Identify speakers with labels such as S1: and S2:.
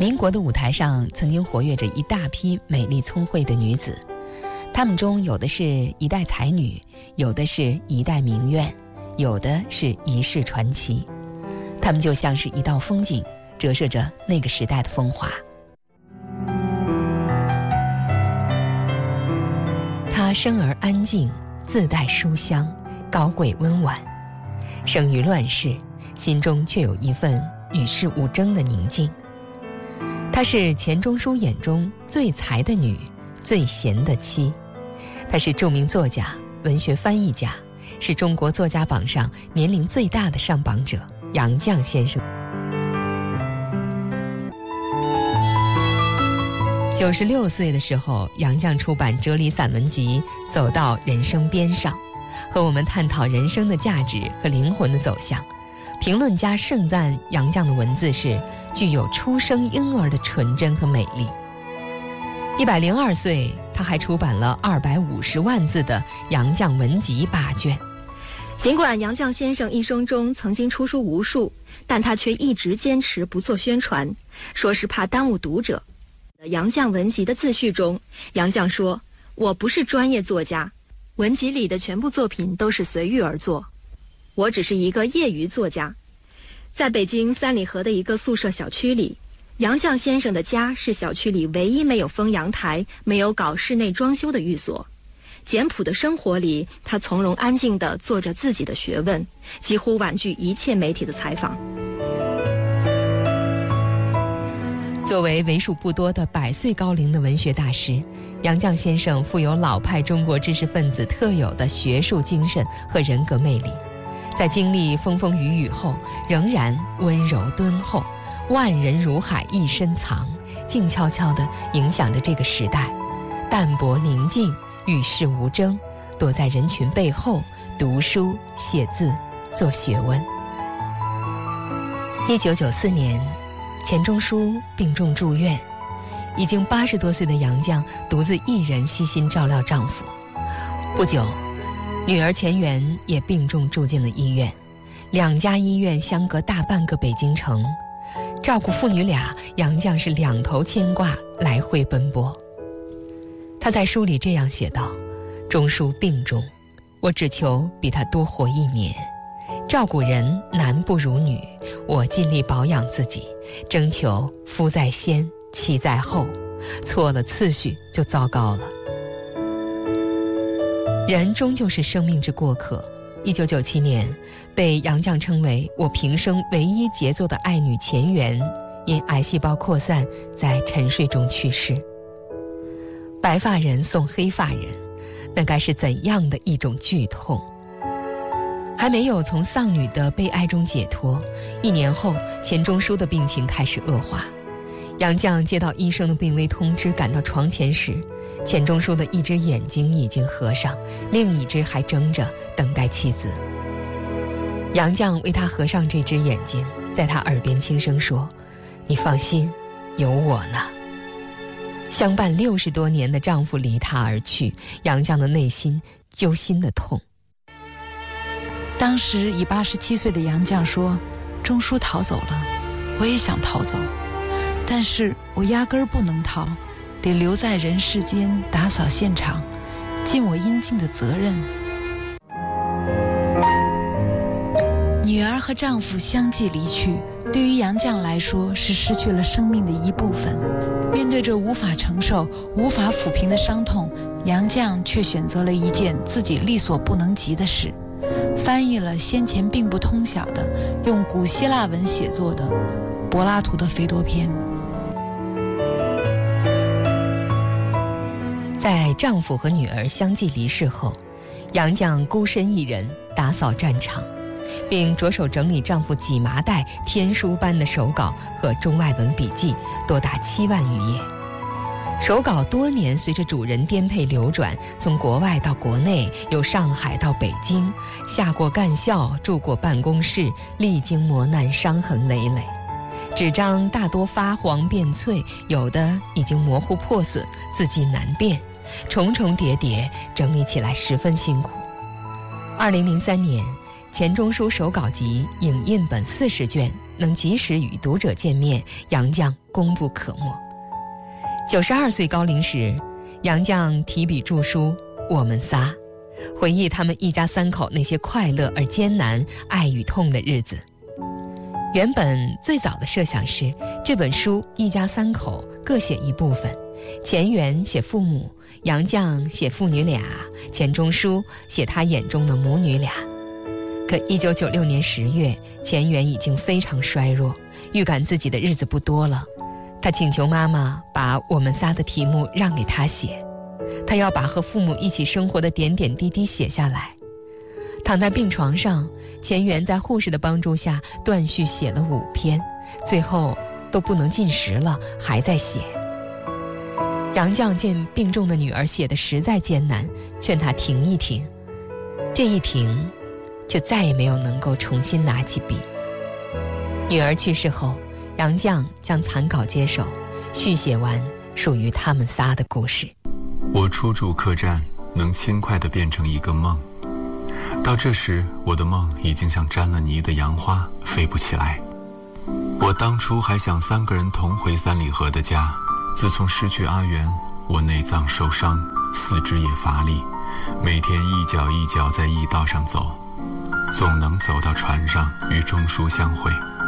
S1: 民国的舞台上曾经活跃着一大批美丽聪慧的女子，她们中有的是一代才女，有的是一代名媛，有的是一世传奇。她们就像是一道风景，折射着那个时代的风华。她生而安静，自带书香，高贵温婉，生于乱世，心中却有一份与世无争的宁静。她是钱钟书眼中最才的女，最贤的妻。她是著名作家、文学翻译家，是中国作家榜上年龄最大的上榜者杨绛先生。96岁的时候，杨绛出版哲理散文集《走到人生边上》，和我们探讨人生的价值和灵魂的走向。评论家盛赞杨绛的文字是具有初生婴儿的纯真和美丽。102岁，他还出版了250万字的《杨绛文集》8卷。
S2: 尽管杨绛先生一生中曾经出书无数，但他却一直坚持不做宣传，说是怕耽误读者。杨绛文集的自序中，杨绛说：“我不是专业作家，文集里的全部作品都是随遇而作，我只是一个业余作家。”在北京三里河的一个宿舍小区里，杨绛先生的家是小区里唯一没有封阳台、没有搞室内装修的寓所。简朴的生活里，他从容安静地做着自己的学问，几乎婉拒一切媒体的采访。
S1: 作为为数不多的100岁高龄的文学大师，杨绛先生富有老派中国知识分子特有的学术精神和人格魅力，在经历风风雨雨后，仍然温柔敦厚，万人如海一身藏，静悄悄地影响着这个时代，淡泊宁静，与世无争，躲在人群背后读书写字做学问。1994年，钱钟书病重住院，已经80多岁的杨绛独自一人悉心照料丈夫。不久，女儿钱媛也病重住进了医院，2家医院相隔大半个北京城，照顾父女俩，杨绛是两头牵挂，来回奔波。他在书里这样写道：钟书病重，我只求比他多活1年。照顾人男不如女，我尽力保养自己，征求夫在先，妻在后，错了次序就糟糕了。人终究是生命之过客。1997年，被杨绛称为我平生唯一杰作的爱女钱媛，因癌细胞扩散在沉睡中去世。白发人送黑发人，那该是怎样的一种剧痛！还没有从丧女的悲哀中解脱，1年后，钱钟书的病情开始恶化。杨绛接到医生的病危通知，赶到床前时，钱钟书的一只眼睛已经合上，另一只还睁着，等待妻子。杨绛为他合上这只眼睛，在他耳边轻声说：“你放心，有我呢。”相伴60多年的丈夫离她而去，杨绛的内心揪心的痛。
S3: 当时已87岁的杨绛说：“钟书逃走了，我也想逃走，但是我压根儿不能逃，得留在人世间打扫现场，尽我应尽的责任。”女儿和丈夫相继离去，对于杨绛来说是失去了生命的一部分。面对着无法承受、无法抚平的伤痛，杨绛却选择了一件自己力所不能及的事，翻译了先前并不通晓的用古希腊文写作的柏拉图的《斐多篇》。
S1: 在丈夫和女儿相继离世后，杨绛孤身一人打扫战场，并着手整理丈夫几麻袋天书般的手稿和中外文笔记，多达7万余页。手稿多年随着主人颠沛流转，从国外到国内，由上海到北京，下过干校，住过办公室，历经磨难，伤痕累累。纸张大多发黄变脆，有的已经模糊破损，字迹难辨，重重叠叠，整理起来十分辛苦。2003年，钱钟书手稿集影印本40卷， 能及时与读者见面，杨绛功不可没。92岁高龄时，杨绛提笔著书《我们仨》，回忆他们一家三口那些快乐而艰难、爱与痛的日子。原本最早的设想是，这本书一家三口各写一部分，前缘写父母，杨绛写父女俩，钱钟书写他眼中的母女俩。可1996年10月，钱缘已经非常衰弱，预感自己的日子不多了。他请求妈妈把我们仨的题目让给他写，他要把和父母一起生活的点点滴滴写下来。躺在病床上，钱缘在护士的帮助下断续写了5篇，最后都不能进食了，还在写。杨绛见病重的女儿写得实在艰难，劝她停一停。这一停，就再也没有能够重新拿起笔。女儿去世后，杨绛将残稿接手，续写完属于他们仨的故事。
S4: 我初住客栈，能轻快地变成一个梦。到这时，我的梦已经像沾了泥的杨花，飞不起来。我当初还想3个人同回三里河的家，自从失去阿元，我内脏受伤，四肢也乏力，每天一脚一脚在驿道上走，总能走到船上与钟书相会。